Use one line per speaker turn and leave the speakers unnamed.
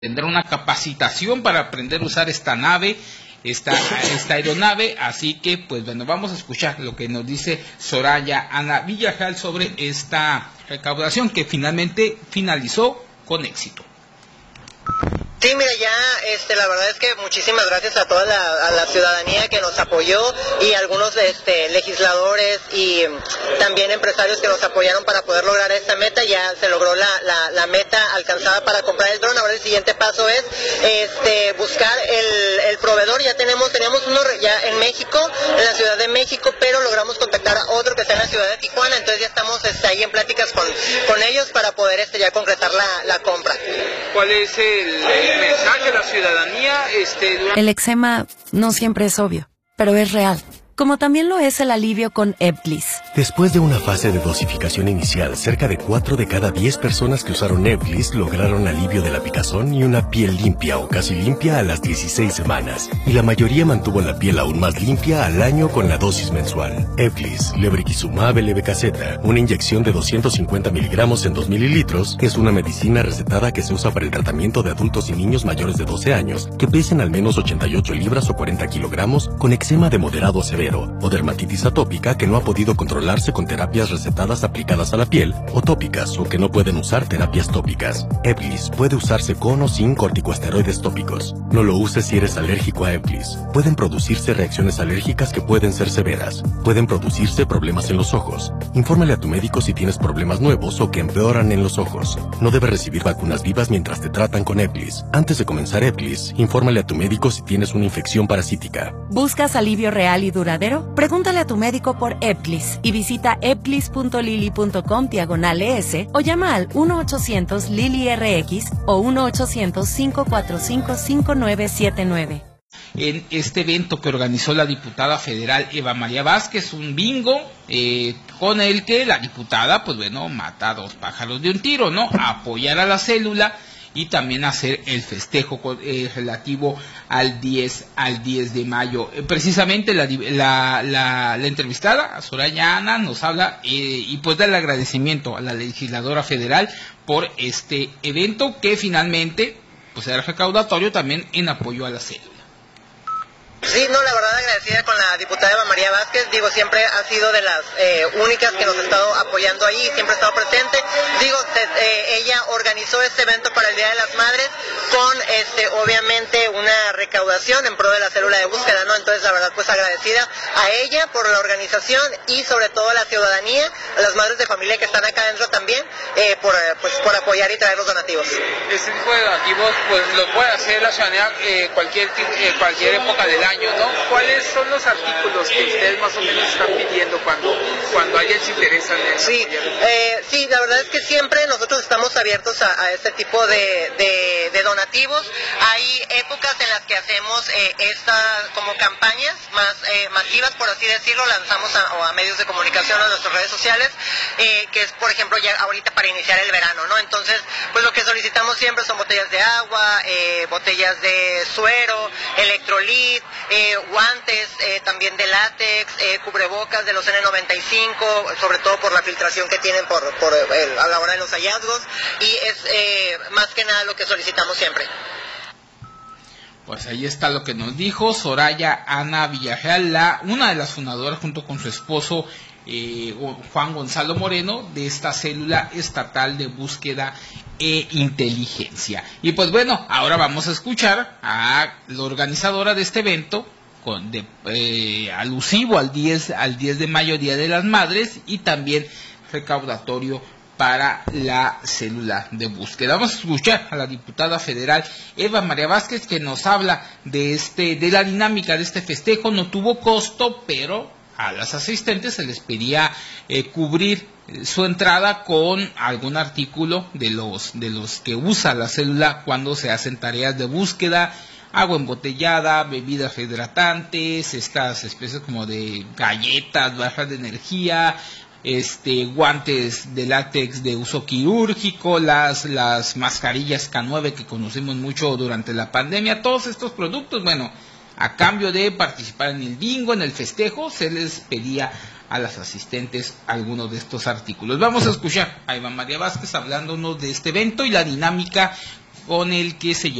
tendrá una capacitación para aprender a usar esta nave, esta aeronave, así que pues bueno, vamos a escuchar lo que nos dice Soraya Ana Villarreal sobre esta recaudación que finalmente finalizó con éxito.
Sí, mira, ya la verdad es que muchísimas gracias a toda la ciudadanía que nos apoyó y algunos legisladores y también empresarios que nos apoyaron para poder lograr esta meta. Ya se logró la meta alcanzada para comprar el dron. Ahora el siguiente paso es buscar el proveedor. Ya teníamos uno ya en México, en la Ciudad de México, pero logramos contactar a otro que está en la Ciudad de Tijuana. Entonces ya estamos ahí en pláticas con ellos para poder ya concretar la compra.
¿Cuál es el mensaje a la ciudadanía?
El eczema no siempre es obvio, pero es real. Como también lo es el alivio con Ebglyss.
Después de una fase de dosificación inicial, cerca de 4 de cada 10 personas que usaron Ebglyss lograron alivio de la picazón y una piel limpia o casi limpia a las 16 semanas. Y la mayoría mantuvo la piel aún más limpia al año con la dosis mensual. Ebglyss, lebrikizumab LBKZ, una inyección de 250 miligramos en 2 mililitros, es una medicina recetada que se usa para el tratamiento de adultos y niños mayores de 12 años que pesen al menos 88 libras o 40 kilogramos con eczema de moderado a severo o dermatitis atópica que no ha podido controlarse con terapias recetadas aplicadas a la piel o tópicas o que no pueden usar terapias tópicas. Ebglyss puede usarse con o sin corticosteroides tópicos. No lo uses si eres alérgico a Ebglyss. Pueden producirse reacciones alérgicas que pueden ser severas. Pueden producirse problemas en los ojos. Infórmale a tu médico si tienes problemas nuevos o que empeoran en los ojos. No debes recibir vacunas vivas mientras te tratan con Ebglyss. Antes de comenzar Ebglyss, infórmale a tu médico si tienes una infección parasítica.
¿Buscas alivio real y duradero? Pregúntale a tu médico por Ebglyss y visita ebglyss.lily.com/ES o llama al 1-800-LILY-RX o 1-800-545-5979.
En este evento que organizó la diputada federal Eva María Vázquez, un bingo con el que la diputada, pues bueno, mata a 2 pájaros de un tiro, ¿no? Apoyar a la célula y también hacer el festejo relativo al 10 de mayo. Precisamente la entrevistada, Soraya Ana, nos habla y pues da el agradecimiento a la legisladora federal por este evento que finalmente pues era recaudatorio también en apoyo a la célula.
Sí, no, la verdad agradecida con la diputada Eva María Vázquez, siempre ha sido de las únicas que nos ha estado apoyando ahí, siempre ha estado presente. Ella organizó este evento para el Día de las Madres con obviamente una recaudación en pro de la célula de búsqueda, ¿no? Entonces la verdad pues agradecida a ella por la organización y sobre todo a la ciudadanía, a las madres de familia que están acá adentro también, por apoyar y traer los donativos.
Este tipo de donativos pues lo puede hacer la ciudadanía cualquier época del año, ¿no? ¿Cuáles son los artículos que ustedes más o menos están pidiendo cuando alguien se interesa en eso?
Sí, la verdad es que siempre nosotros estamos abiertos a este tipo de donativos. Hay épocas en las que hacemos estas como campañas más masivas, por así decirlo, lanzamos a medios de comunicación, a nuestras redes sociales, que es, por ejemplo, ya ahorita para iniciar el verano, ¿no? Entonces, pues lo que solicitamos siempre son botellas de agua, botellas de suero, electrolit, guantes también de látex, cubrebocas de los N95, sobre todo por la filtración que tienen a la hora de los hallazgos, y es más que nada lo que solicitamos siempre.
Pues ahí está lo que nos dijo Soraya Ana Villarreal, una de las fundadoras junto con su esposo Juan Gonzalo Moreno de esta célula estatal de búsqueda e inteligencia. Y pues bueno, ahora vamos a escuchar a la organizadora de este evento alusivo al 10 de mayo, Día de las Madres, y también recaudatorio para la célula de búsqueda. Vamos a escuchar a la diputada federal Eva María Vázquez, que nos habla de la dinámica de este festejo. No tuvo costo, pero a las asistentes se les pedía cubrir su entrada con algún artículo de los que usa la célula cuando se hacen tareas de búsqueda: agua embotellada, bebidas hidratantes, estas especies como de galletas bajas de energía, guantes de látex de uso quirúrgico, las mascarillas K9 que conocimos mucho durante la pandemia. Todos estos productos, bueno, a cambio de participar en el bingo, en el festejo, se les pedía a las asistentes algunos de estos artículos. Vamos a escuchar a Eva María Vázquez hablándonos de este evento y la dinámica con el que se